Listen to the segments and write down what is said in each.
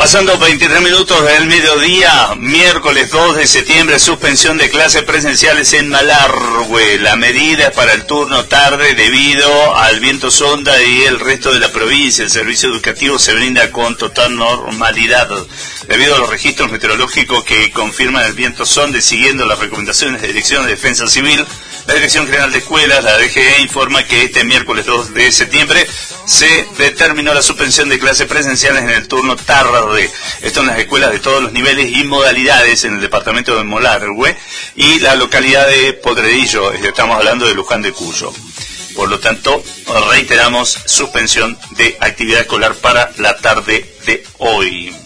Pasando 23 minutos del mediodía, miércoles 2 de septiembre, suspensión de clases presenciales en Malargüe. La medida es para el turno tarde debido al viento sonda y el resto de la provincia. El servicio educativo se brinda con total normalidad. Debido a los registros meteorológicos que confirman el viento sonda y siguiendo las recomendaciones de Dirección de Defensa Civil, la Dirección General de Escuelas, la DGE, informa que este miércoles 2 de septiembre se determinó la suspensión de clases presenciales en el turno tarde. Esto en las escuelas de todos los niveles y modalidades en el departamento de Malargüe y la localidad de Potrerillo. Estamos hablando de Luján de Cuyo. Por lo tanto, reiteramos suspensión de actividad escolar para la tarde de hoy.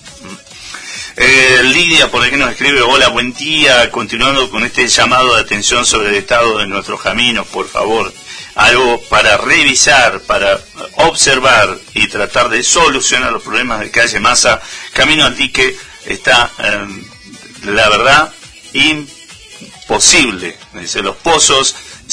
Lidia por aquí nos escribe: hola, buen día, continuando con este llamado de atención sobre el estado de nuestros caminos, por favor, algo para revisar, para observar y tratar de solucionar los problemas de calle Masa, camino al dique, está, la verdad, imposible. Dice, los pozos,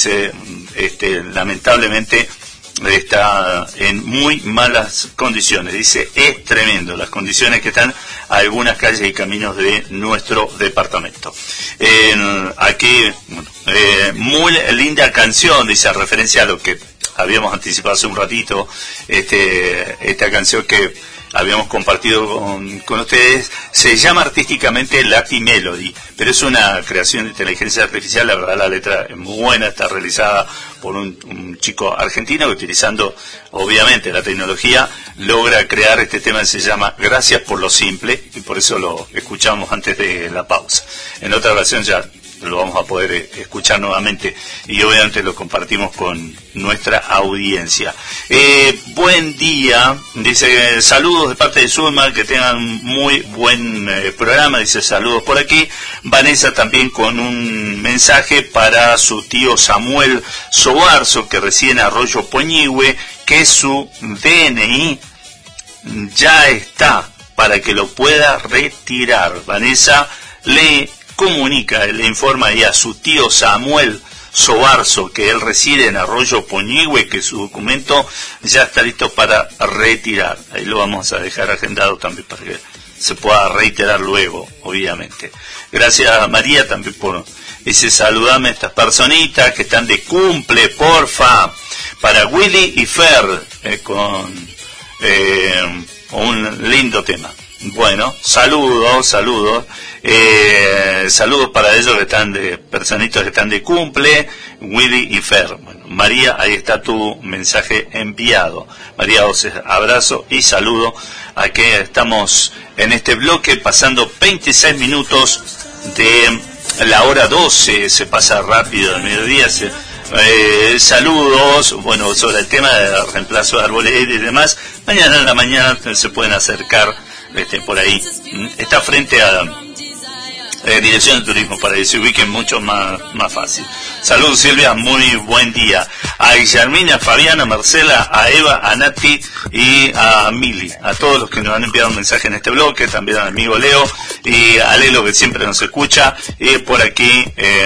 lamentablemente, está en muy malas condiciones. Dice, es tremendo las condiciones que están algunas calles y caminos de nuestro departamento. Aquí, muy linda canción, dice, a referencia a lo que habíamos anticipado hace un ratito, esta canción que habíamos compartido con ustedes, se llama artísticamente Latin Melody, pero es una creación de inteligencia artificial. La verdad, la letra es muy buena, está realizada por un chico argentino que, utilizando obviamente la tecnología, logra crear este tema que se llama Gracias por lo simple, y por eso lo escuchamos antes de la pausa. En otra ocasión ya lo vamos a poder escuchar nuevamente y obviamente lo compartimos con nuestra audiencia. Buen día, dice, saludos de parte de Zulma, que tengan muy buen programa, dice, saludos por aquí. Vanessa también con un mensaje para su tío Samuel Sobarzo, que reside en Arroyo Poñihue, que su DNI ya está para que lo pueda retirar. Vanessa le comunica, le informa ahí a su tío Samuel Sobarzo, que él reside en Arroyo Poñihue, que su documento ya está listo para retirar. Ahí lo vamos a dejar agendado también para que se pueda reiterar luego, obviamente. Gracias, María, también por ese saludame a estas personitas que están de cumple, porfa, para Willy y Fer, con un lindo tema. Bueno, saludos, saludos para ellos que están personitas que están de cumple, Willy y Fer. Bueno, María, ahí está tu mensaje enviado. María, os abrazo y saludo. Aquí estamos en este bloque pasando 26 minutos de la hora 12, se pasa rápido el mediodía. Saludos, bueno, sobre el tema del reemplazo de árboles y demás, mañana en la mañana se pueden acercar por ahí. Está frente a Dirección de Turismo, para que se ubiquen mucho más fácil. Saludos, Silvia, muy buen día. A Guillermina, a Fabiana, a Marcela, a Eva, a Nati y a Mili, a todos los que nos han enviado un mensaje en este bloque, también al amigo Leo y a Lelo, que siempre nos escucha, y por aquí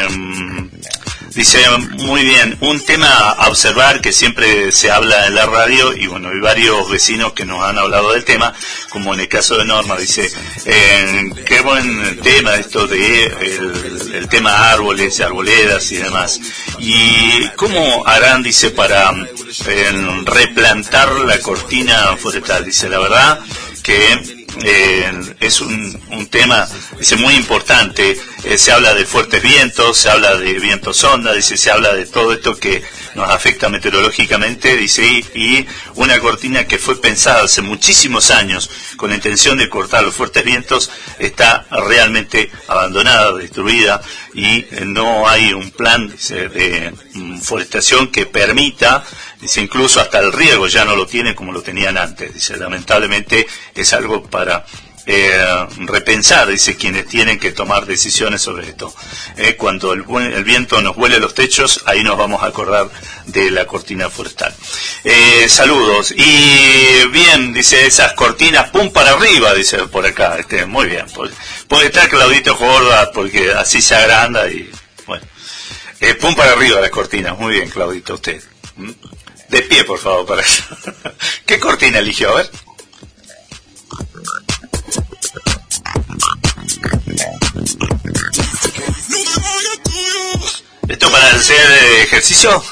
dice, muy bien, un tema a observar que siempre se habla en la radio, y bueno, hay varios vecinos que nos han hablado del tema, como en el caso de Norma, dice, qué buen tema esto de el tema árboles, arboledas y demás. Y cómo harán, dice, para replantar la cortina forestal. Dice, la verdad que es un tema, dice, muy importante. Se habla de fuertes vientos, se habla de vientos sonda, dice, se habla de todo esto que nos afecta meteorológicamente, dice, y una cortina que fue pensada hace muchísimos años con la intención de cortar los fuertes vientos está realmente abandonada, destruida, y no hay un plan, dice, de forestación que permita, dice, incluso hasta el riego ya no lo tiene como lo tenían antes. Dice, lamentablemente es algo para repensar, dice, quienes tienen que tomar decisiones sobre esto. Cuando el viento nos vuele los techos, ahí nos vamos a acordar de la cortina forestal. Saludos. Y bien, dice, esas cortinas, pum para arriba, dice por acá. Muy bien. Puede estar Claudito Jorda, porque así se agranda y bueno. Pum para arriba las cortinas. Muy bien, Claudito, usted. De pie, por favor, para eso. ¿Qué cortina eligió? A ver. hacer ejercicio?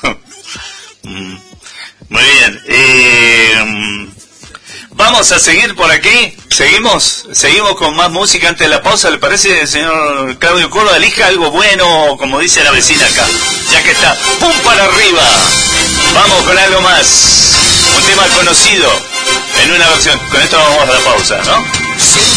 Muy bien. Vamos a seguir por aquí. Seguimos con más música antes de la pausa. ¿Le parece, señor Claudio Córdoba? Elija algo bueno, como dice la vecina acá, ya que está ¡pum! Para arriba. Vamos con algo más. Un tema conocido en una versión. Con esto vamos a la pausa, ¿no?